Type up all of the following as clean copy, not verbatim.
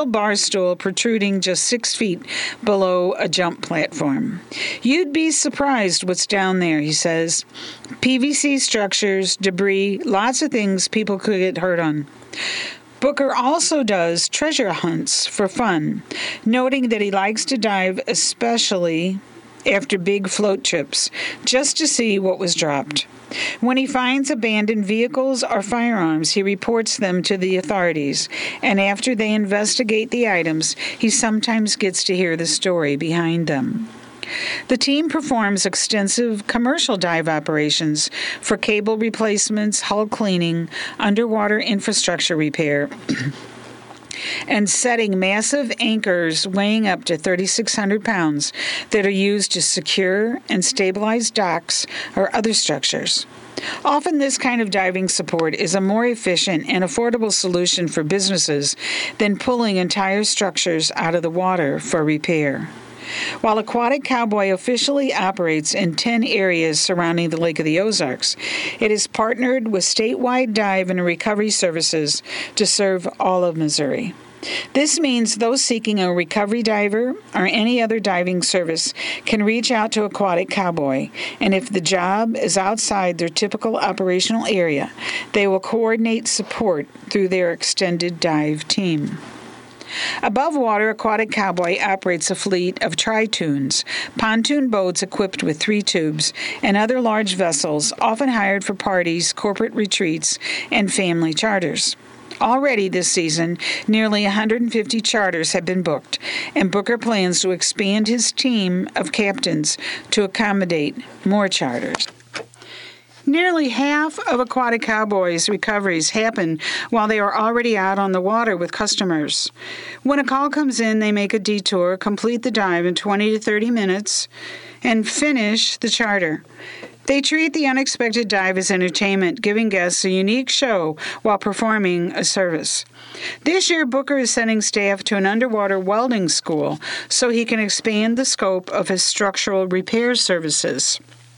bar stool protruding just 6 feet below a jump platform. You'd be surprised what's down there, he says. PVC structures, debris, lots of things people could get hurt on. Booker also does treasure hunts for fun, noting that he likes to dive especially after big float trips, just to see what was dropped. When he finds abandoned vehicles or firearms, he reports them to the authorities, and after they investigate the items, he sometimes gets to hear the story behind them. The team performs extensive commercial dive operations for cable replacements, hull cleaning, underwater infrastructure repair, and setting massive anchors weighing up to 3,600 pounds that are used to secure and stabilize docks or other structures. Often this kind of diving support is a more efficient and affordable solution for businesses than pulling entire structures out of the water for repair. While Aquatic Cowboy officially operates in 10 areas surrounding the Lake of the Ozarks, it is partnered with statewide dive and recovery services to serve all of Missouri. This means those seeking a recovery diver or any other diving service can reach out to Aquatic Cowboy, and if the job is outside their typical operational area, they will coordinate support through their extended dive team. Above water, Aquatic Cowboy operates a fleet of Tritoons, pontoon boats equipped with 3 tubes, and other large vessels, often hired for parties, corporate retreats, and family charters. Already this season, nearly 150 charters have been booked, and Booker plans to expand his team of captains to accommodate more charters. Nearly half of Aquatic Cowboy's recoveries happen while they are already out on the water with customers. When a call comes in, they make a detour, complete the dive in 20 to 30 minutes, and finish the charter. They treat the unexpected dive as entertainment, giving guests a unique show while performing a service. This year, Booker is sending staff to an underwater welding school so he can expand the scope of his structural repair services.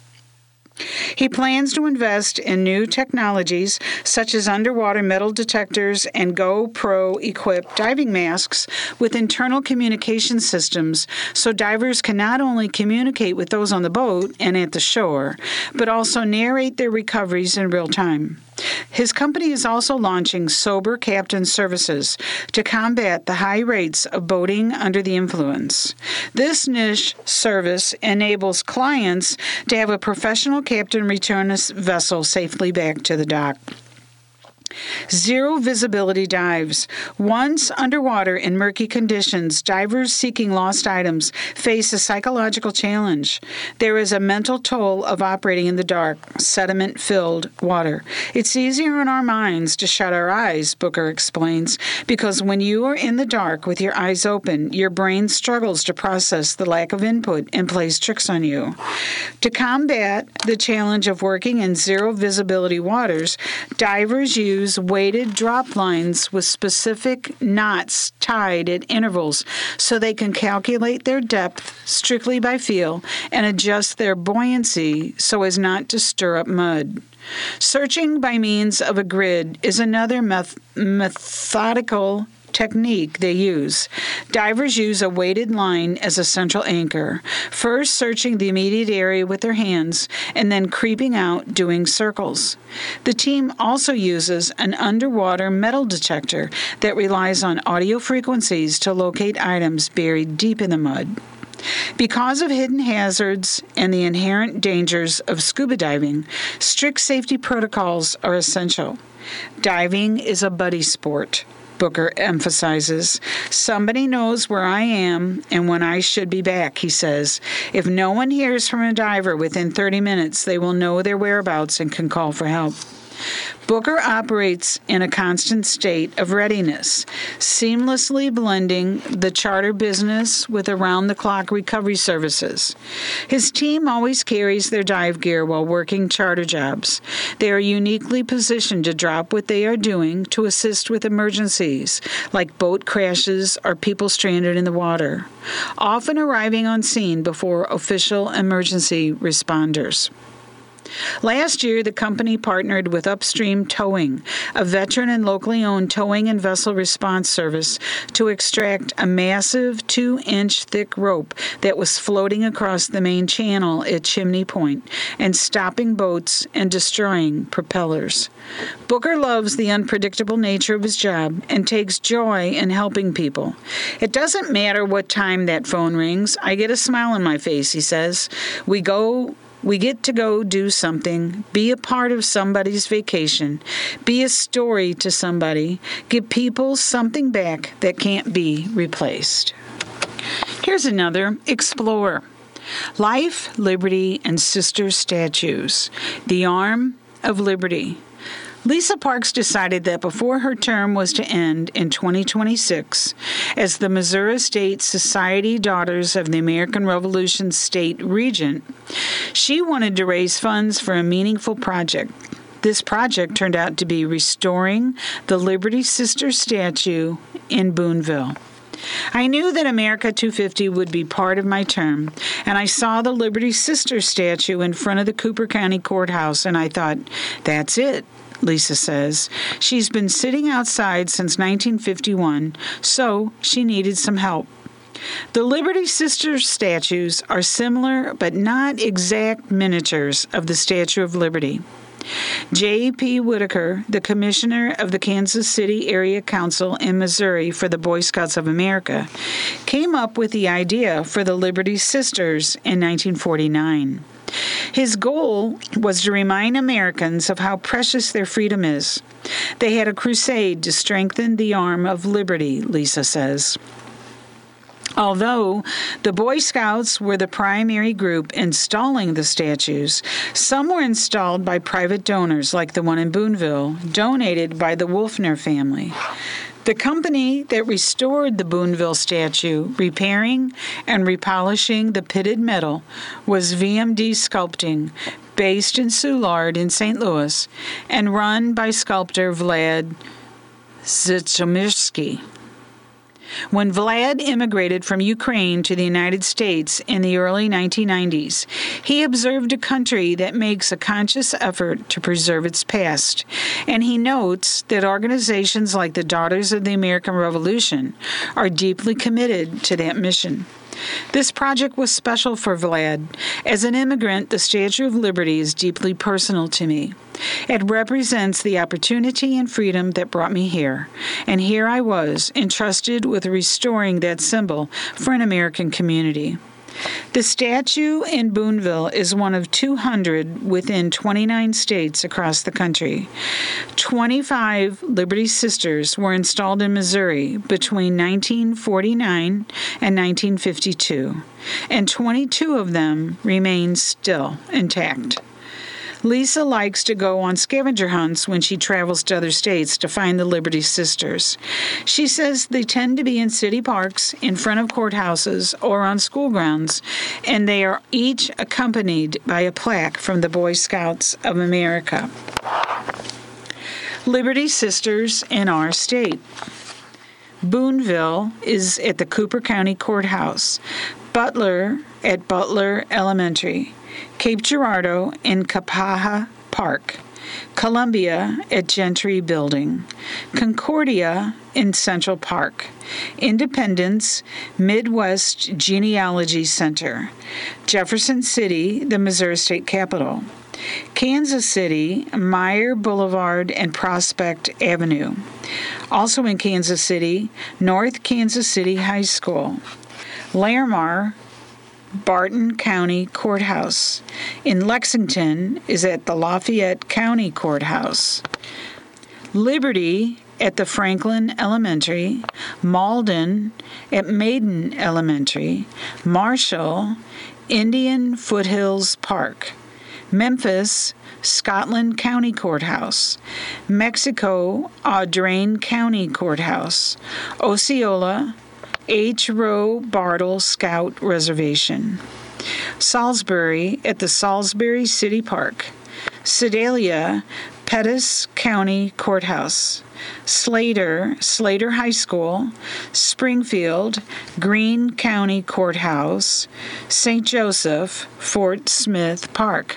He plans to invest in new technologies such as underwater metal detectors and GoPro-equipped diving masks with internal communication systems so divers can not only communicate with those on the boat and at the shore, but also narrate their recoveries in real time. His company is also launching sober captain services to combat the high rates of boating under the influence. This niche service enables clients to have a professional captain return a vessel safely back to the dock. Zero visibility dives. Once underwater in murky conditions, divers seeking lost items face a psychological challenge. There is a mental toll of operating in the dark, sediment-filled water. It's easier in our minds to shut our eyes, Booker explains, because when you are in the dark with your eyes open, your brain struggles to process the lack of input and plays tricks on you. To combat the challenge of working in zero visibility waters, divers use weighted drop lines with specific knots tied at intervals so they can calculate their depth strictly by feel and adjust their buoyancy so as not to stir up mud. Searching by means of a grid is another methodical technique they use. Divers use a weighted line as a central anchor, first searching the immediate area with their hands and then creeping out doing circles. The team also uses an underwater metal detector that relies on audio frequencies to locate items buried deep in the mud. Because of hidden hazards and the inherent dangers of scuba diving, strict safety protocols are essential. Diving is a buddy sport, Booker emphasizes. Somebody knows where I am and when I should be back, he says. If no one hears from a diver within 30 minutes, they will know their whereabouts and can call for help. Booker operates in a constant state of readiness, seamlessly blending the charter business with around-the-clock recovery services. His team always carries their dive gear while working charter jobs. They are uniquely positioned to drop what they are doing to assist with emergencies, like boat crashes or people stranded in the water, often arriving on scene before official emergency responders. Last year, the company partnered with Upstream Towing, a veteran and locally owned towing and vessel response service, to extract a massive 2-inch thick rope that was floating across the main channel at Chimney Point and stopping boats and destroying propellers. Booker loves the unpredictable nature of his job and takes joy in helping people. It doesn't matter what time that phone rings. I get a smile on my face, he says. We get to go do something, be a part of somebody's vacation, be a story to somebody, give people something back that can't be replaced. Here's another: explore. Life, Liberty, and Sister Statues. The Arm of Liberty. Lisa Parks decided that before her term was to end in 2026, as the Missouri State Society Daughters of the American Revolution State Regent, she wanted to raise funds for a meaningful project. This project turned out to be restoring the Liberty Sister statue in Boonville. I knew that America 250 would be part of my term, and I saw the Liberty Sister statue in front of the Cooper County Courthouse, and I thought, that's it. Lisa says. She's been sitting outside since 1951, so she needed some help. The Liberty Sister statues are similar but not exact miniatures of the Statue of Liberty. J.P. Whitaker, the commissioner of the Kansas City Area Council in Missouri for the Boy Scouts of America, came up with the idea for the Liberty Sisters in 1949. His goal was to remind Americans of how precious their freedom is. They had a crusade to strengthen the arm of liberty, Lisa says. Although the Boy Scouts were the primary group installing the statues, some were installed by private donors like the one in Boonville, donated by the Wolfner family. The company that restored the Boonville statue, repairing and repolishing the pitted metal, was VMD Sculpting, based in Soulard in St. Louis, and run by sculptor Vlad Zytomierski. When Vlad immigrated from Ukraine to the United States in the early 1990s, he observed a country that makes a conscious effort to preserve its past, and he notes that organizations like the Daughters of the American Revolution are deeply committed to that mission. This project was special for Vlad. As an immigrant, the Statue of Liberty is deeply personal to me. It represents the opportunity and freedom that brought me here, and here I was, entrusted with restoring that symbol for an American community. The statue in Boonville is one of 200 within 29 states across the country. 25 Liberty Sisters were installed in Missouri between 1949 and 1952, and 22 of them remain still intact. Lisa likes to go on scavenger hunts when she travels to other states to find the Liberty Sisters. She says they tend to be in city parks, in front of courthouses, or on school grounds, and they are each accompanied by a plaque from the Boy Scouts of America. Liberty Sisters in our state. Boonville is at the Cooper County Courthouse, Butler at Butler Elementary, Cape Girardeau in Kapaha Park, Columbia at Gentry Building, Concordia in Central Park, Independence Midwest Genealogy Center, Jefferson City, the Missouri State Capitol, Kansas City, Meyer Boulevard and Prospect Avenue. Also in Kansas City, North Kansas City High School, Laramar, Barton County Courthouse. In Lexington is at the Lafayette County Courthouse. Liberty at the Franklin Elementary, Malden at Maiden Elementary, Marshall, Indian Foothills Park, Memphis, Scotland County Courthouse, Mexico, Audrain County Courthouse, Osceola, H. Rowe Bartle Scout Reservation, Salisbury at the Salisbury City Park, Sedalia, Pettis County Courthouse, Slater High School, Springfield, Greene County Courthouse, St. Joseph, Fort Smith Park.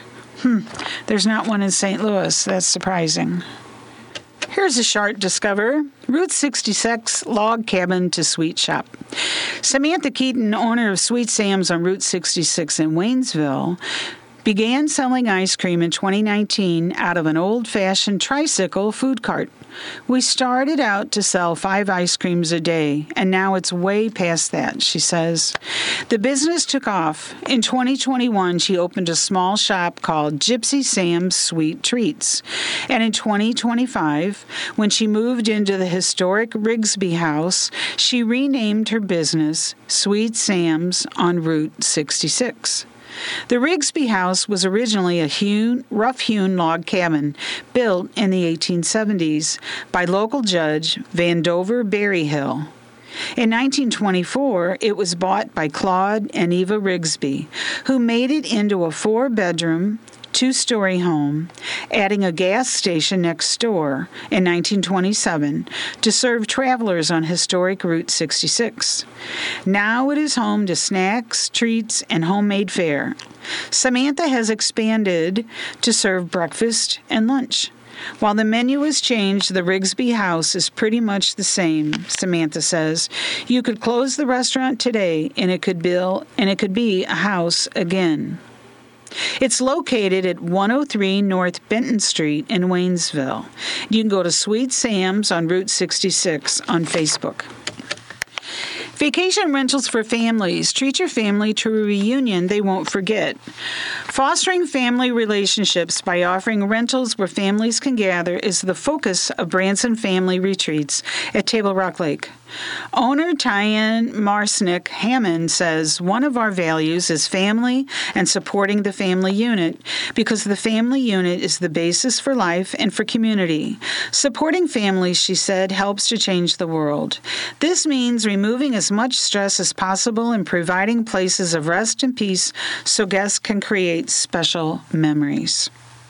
There's not one in St. Louis. That's surprising. Here's a chart discover. Route 66 log cabin to sweet shop. Samantha Keaton, owner of Sweet Sam's on Route 66 in Waynesville, began selling ice cream in 2019 out of an old-fashioned tricycle food cart. We started out to sell 5 ice creams a day, and now it's way past that, she says. The business took off. In 2021, she opened a small shop called Gypsy Sam's Sweet Treats. And in 2025, when she moved into the historic Rigsby House, she renamed her business Sweet Sam's on Route 66. The Rigsby House was originally a rough-hewn log cabin built in the 1870s by local judge Vandover Berryhill. In 1924, it was bought by Claude and Eva Rigsby, who made it into a 4-bedroom, 2-story home, adding a gas station next door in 1927 to serve travelers on historic Route 66. Now it is home to snacks, treats, and homemade fare. Samantha has expanded to serve breakfast and lunch. While the menu has changed, the Rigsby House is pretty much the same, Samantha says. You could close the restaurant today and it could be a house again. It's located at 103 North Benton Street in Waynesville. You can go to Sweet Sam's on Route 66 on Facebook. Vacation rentals for families. Treat your family to a reunion they won't forget. Fostering family relationships by offering rentals where families can gather is the focus of Branson Family Retreats at Table Rock Lake. Owner Tyann Marsnick Hammond says one of our values is family and supporting the family unit because the family unit is the basis for life and for community. Supporting families, she said, helps to change the world. This means removing as much stress as possible and providing places of rest and peace so guests can create special memories.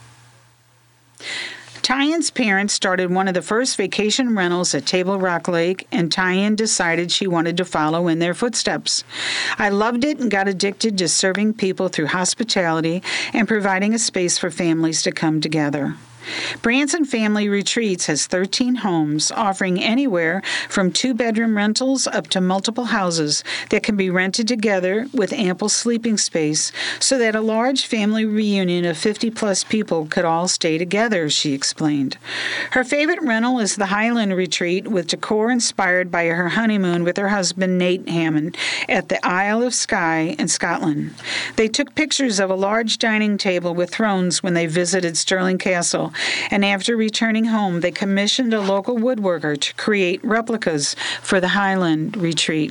Tyann's parents started one of the first vacation rentals at Table Rock Lake, and Tyann decided she wanted to follow in their footsteps. I loved it and got addicted to serving people through hospitality and providing a space for families to come together. Branson Family Retreats has 13 homes, offering anywhere from 2-bedroom rentals up to multiple houses that can be rented together with ample sleeping space so that a large family reunion of 50-plus people could all stay together, she explained. Her favorite rental is the Highland Retreat, with decor inspired by her honeymoon with her husband, Nate Hammond, at the Isle of Skye in Scotland. They took pictures of a large dining table with thrones when they visited Stirling Castle, and after returning home, they commissioned a local woodworker to create replicas for the Highland Retreat.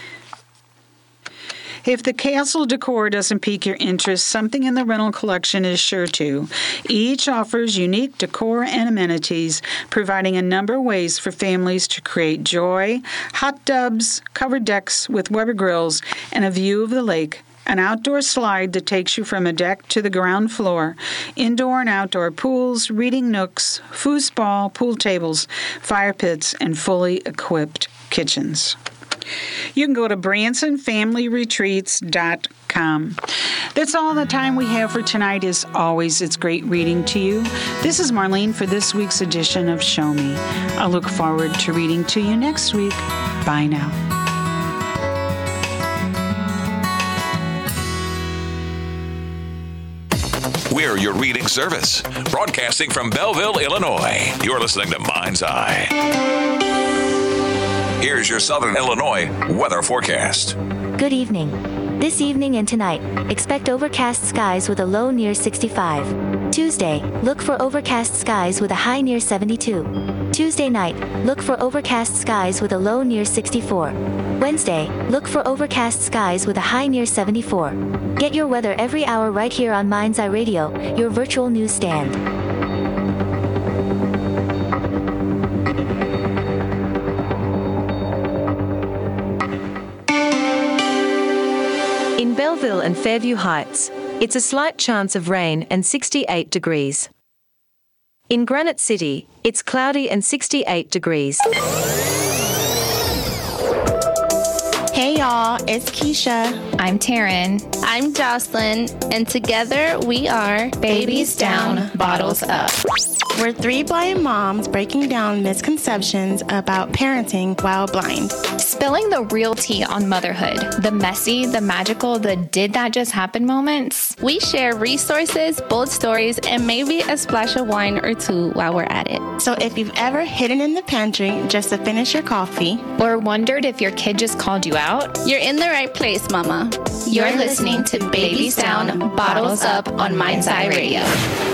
If the castle decor doesn't pique your interest, something in the rental collection is sure to. Each offers unique decor and amenities, providing a number of ways for families to create joy: hot tubs, covered decks with Weber grills, and a view of the lake, an outdoor slide that takes you from a deck to the ground floor, indoor and outdoor pools, reading nooks, foosball, pool tables, fire pits, and fully equipped kitchens. You can go to BransonFamilyRetreats.com. That's all the time we have for tonight. As always, it's great reading to you. This is Marlene for this week's edition of Show Me. I look forward to reading to you next week. Bye now. We're your reading service, broadcasting from Belleville, Illinois. You're listening to Mind's Eye. Here's your Southern Illinois weather forecast. Good evening. This evening and tonight, expect overcast skies with a low near 65. Tuesday, look for overcast skies with a high near 72. Tuesday night, look for overcast skies with a low near 64. Wednesday, look for overcast skies with a high near 74. Get your weather every hour right here on Mind's Eye Radio, your virtual newsstand. In Belleville and Fairview Heights, it's a slight chance of rain and 68 degrees. In Granite City, it's cloudy and 68 degrees. Hey y'all, it's Keisha. I'm Taryn. I'm Jocelyn, and together we are Babies Down, Bottles Up. We're three blind moms breaking down misconceptions about parenting while blind. Spilling the real tea on motherhood, the messy, the magical, the did that just happen moments. We share resources, bold stories, and maybe a splash of wine or two while we're at it. So if you've ever hidden in the pantry just to finish your coffee, or wondered if your kid just called you out, you're in the right place, Mama. You're listening to Babies Down, Bottles Up on Mind's Eye Radio.